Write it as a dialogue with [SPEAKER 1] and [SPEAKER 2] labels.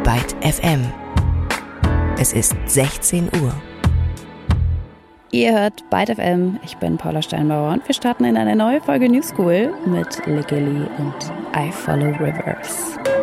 [SPEAKER 1] Byte FM. Es ist 16 Uhr.
[SPEAKER 2] Ihr hört Byte FM, ich bin Paula Steinbauer und wir starten in eine neue Folge New School mit Legilly und I Follow Rivers.